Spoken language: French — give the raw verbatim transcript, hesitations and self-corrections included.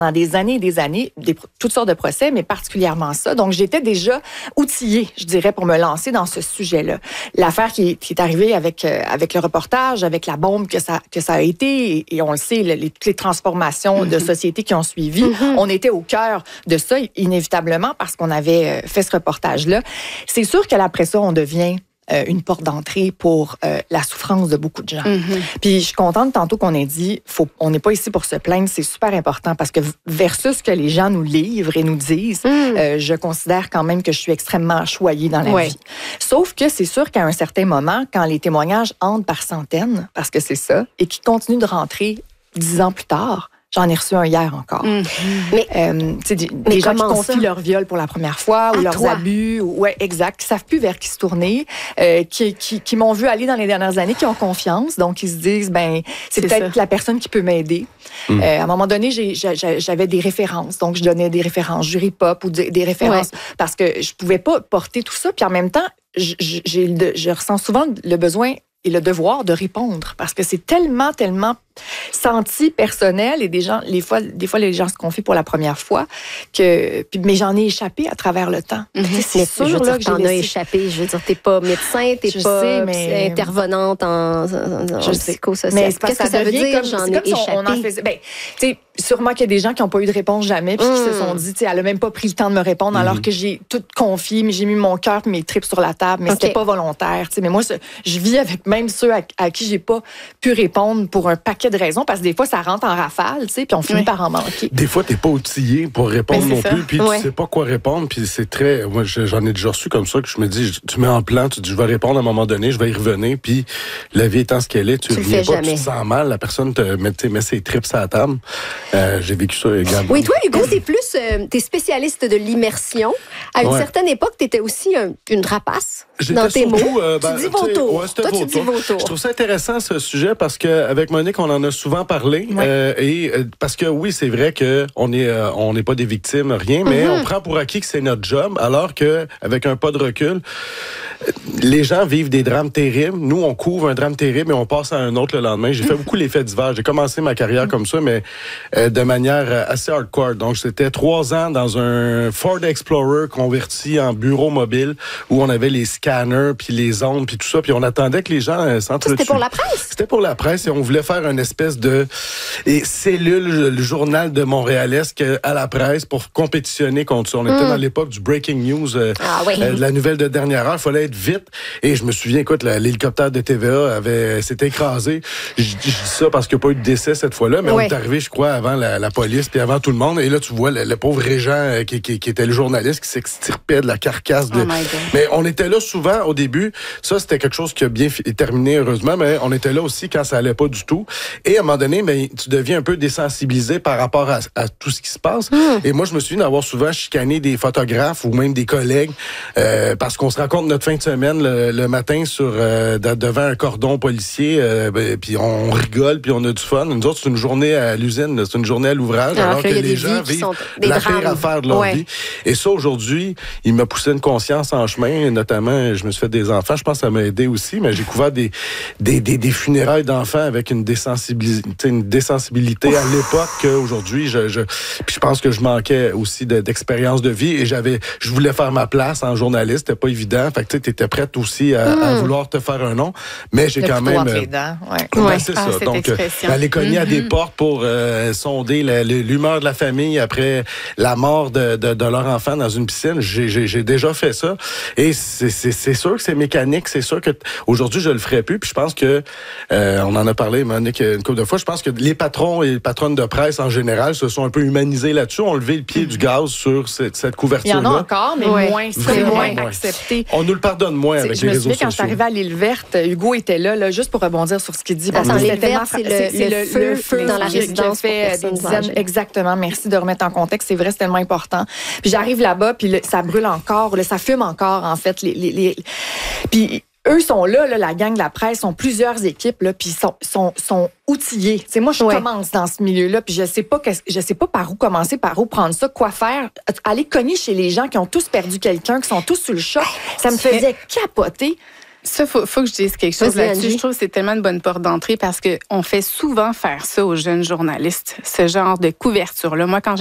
pendant des années et des années, des, toutes sortes de procès, mais particulièrement ça. Donc, j'étais déjà outillée, je dirais, pour me lancer dans ce sujet-là. L'affaire qui, qui est arrivée avec, euh, avec le reportage, avec la bombe que ça, que ça a été, et, et on le sait, les, toutes les transformations mm-hmm. de société qui ont suivi, mm-hmm. on était au cœur de ça, inévitablement, parce qu'on avait fait ce reportage-là. C'est sûr qu'après ça, on devient Euh, une porte d'entrée pour euh, la souffrance de beaucoup de gens. Mm-hmm. Puis je suis contente tantôt qu'on ait dit, faut, on n'est pas ici pour se plaindre, c'est super important parce que versus ce que les gens nous livrent et nous disent, mm. euh, je considère quand même que je suis extrêmement choyée dans la ouais. vie. Sauf que c'est sûr qu'à un certain moment, quand les témoignages entrent par centaines, parce que c'est ça, et qui continuent de rentrer dix ans plus tard, j'en ai reçu un hier encore. Mmh. Mais, euh, tu sais, des, des gens qui confient ça? Leur viol pour la première fois ou à leurs toi? abus. Ou, ouais, exact. Qui savent plus vers qui se tourner, euh, qui, qui, qui m'ont vu aller dans les dernières années, qui ont confiance. Donc, ils se disent, ben, c'est, c'est peut-être ça. La personne qui peut m'aider. Mmh. Euh, à un moment donné, j'ai, j'ai, j'avais des références. Donc, je donnais des références jury pop ou des, des références ouais. parce que je pouvais pas porter tout ça. Puis en même temps, j'ai, j'ai, je ressens souvent le besoin et le devoir de répondre parce que c'est tellement, tellement senti personnel et des gens, les fois, des fois, les gens se confient pour la première fois que, puis, mais j'en ai échappé à travers le temps. Mm-hmm. C'est sûr je veux là, dire, que t'en as échappé. Je veux dire, t'es pas médecin, t'es je pas sais, mais... intervenante en, en, en psychosocial. Mais qu'est-ce que ça, ça veut dire, comme, j'en ai comme échappé? On, on en faisait, ben, tu sais, sûrement qu'il y a des gens qui n'ont pas eu de réponse jamais puis mm. qui se sont dit, tu sais, elle a même pas pris le temps de me répondre mm. alors que j'ai tout confié, mais j'ai mis mon cœur et mes tripes sur la table, mais okay. c'était pas volontaire. Tu sais, mais moi, je vis avec même ceux à, à qui j'ai pas pu répondre pour un paquet de raisons parce que des fois, ça rentre en rafale, tu sais, puis on finit oui. par en manquer. Des fois, t'es pas outillé pour répondre non ça. plus, puis ouais. tu sais pas quoi répondre, puis c'est très... Moi, j'en ai déjà reçu comme ça, que je me dis, tu mets en plan, tu dis, je vais répondre à un moment donné, je vais y revenir, puis la vie étant ce qu'elle est, tu ne reviens pas, jamais. Tu te sens mal, la personne te met, met ses tripes à la table. Euh, j'ai vécu ça également. Oui, toi, Hugo, t'es plus... Euh, t'es spécialiste de l'immersion. À une ouais. certaine époque, t'étais aussi un, une rapace J'étais dans tes surtout, mots. Euh, ben, tu dis vautour. Ouais, toi, vautour. tu dis vautour. Je trouve ça intéressant, ce sujet, parce qu'avec Monique, on en a souvent parlé. Ouais. Euh, et euh, parce que oui, c'est vrai qu'on est, euh, on n'est pas des victimes, rien, mais mm-hmm. on prend pour acquis que c'est notre job, alors qu'avec un pas de recul, les gens vivent des drames terribles. Nous, on couvre un drame terrible et on passe à un autre le lendemain. J'ai fait beaucoup les faits divers. J'ai commencé ma carrière comme ça, mais euh, de manière assez hardcore. Donc, c'était trois ans dans un Ford Explorer converti en bureau mobile où on avait les scanners, puis les ondes, puis tout ça. Puis on attendait que les gens euh, s'entretuent. C'était pour la presse? C'était pour la presse et on voulait faire une espèce de et cellule, le journal de Montréalesque à la presse pour compétitionner contre ça. On était mm. dans l'époque du breaking news, euh, ah, oui. euh, de la nouvelle de dernière heure. Il fallait être vite. Et je me souviens, écoute, la, l'hélicoptère de T V A avait s'était écrasé. Je, je dis ça parce qu'il n'y a pas eu de décès cette fois-là, mais ouais. on est arrivé, je crois, avant la, la police puis avant tout le monde. Et là, tu vois le, le pauvre Régent qui, qui, qui était le journaliste qui s'extirpait de la carcasse. De... Oh mais on était là souvent au début. Ça, c'était quelque chose qui a bien fi- terminé, heureusement, mais on était là aussi quand ça allait pas du tout. Et à un moment donné, ben, tu deviens un peu désensibilisé par rapport à, à tout ce qui se passe. Mm. Et moi, je me souviens d'avoir souvent chicané des photographes ou même des collègues euh, parce qu'on se rencontre notre fin de semaine le, le matin sur euh, de, devant un cordon policier, euh, ben, puis on rigole, puis on a du fun. Nous autres, c'est une journée à l'usine, c'est une journée à l'ouvrage, alors, alors que, que les gens vivent la pire affaire de leur ouais. vie. Et ça, aujourd'hui, il m'a poussé une conscience en chemin, notamment, je me suis fait des enfants, je pense que ça m'a aidé aussi, mais j'ai couvert des, des, des, des funérailles d'enfants avec une désensibilité, une désensibilité Ouf. à l'époque qu'aujourd'hui, je, je, puis je pense que je manquais aussi de, d'expérience de vie et j'avais, je voulais faire ma place en journaliste, c'était pas évident, fait que tu étais prête aussi à, mm. à vouloir te faire un nom, mais j'ai le quand même... Les dents. Ouais. Ben, ouais. c'est ah, ça, donc aller cogner mm-hmm. à des portes pour euh, sonder la, l'humeur de la famille après la mort de, de, de leur enfant dans une piscine, j'ai, j'ai, j'ai déjà fait ça et c'est, c'est, c'est sûr que c'est mécanique, c'est sûr que aujourd'hui je le ferais plus, puis je pense que euh, on en a parlé, Monique, une couple de fois, je pense que les patrons et les patronnes de presse en général se sont un peu humanisés là-dessus, ont levé le pied mm-hmm. du gaz sur cette, cette couverture-là. Il y en a encore, mais ouais. moins, c'est moins ouais. accepté. On nous le pardonne moins T'sais, avec je les me réseaux souviens, sociaux. quand je suis arrivée à l'île verte, Hugo était là, là juste pour rebondir sur ce qu'il dit. Attends, l'île verte, c'est, c'est, c'est le, le, feu le feu dans la résidence fait des dizaines. Exactement, merci de remettre en contexte, c'est vrai, c'est tellement important. Puis j'arrive là-bas, puis le, ça brûle encore, là, ça fume encore, en fait. Les, les, les... Puis eux sont là, là, la gang de la presse, sont plusieurs équipes, là, puis sont, sont, sont outillés. T'sais, moi, je ouais. commence dans ce milieu-là, puis je sais pas, je sais pas par où commencer, par où prendre ça, quoi faire. Aller cogner chez les gens qui ont tous perdu quelqu'un, qui sont tous sur le choc, ça me faisait capoter. Ça, faut, faut que je dise quelque chose là-dessus. Je trouve que c'est tellement une bonne porte d'entrée parce qu'on fait souvent faire ça aux jeunes journalistes, ce genre de couverture-là. Moi, quand